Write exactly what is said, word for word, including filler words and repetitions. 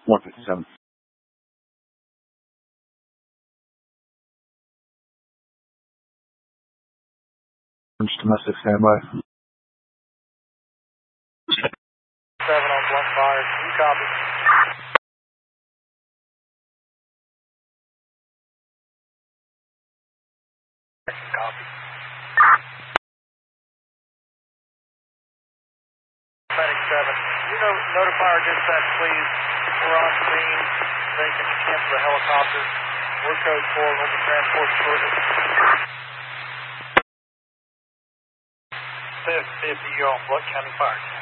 one fifty-seven. Domestic standby. Seven on blunt fire. You copy? Copy. Medic seven. You know, notify our dispatch, please. We're on scene. They can cancel the helicopter. We're code four. We'll be transported shortly. fifty, you're on Blunt County Fire.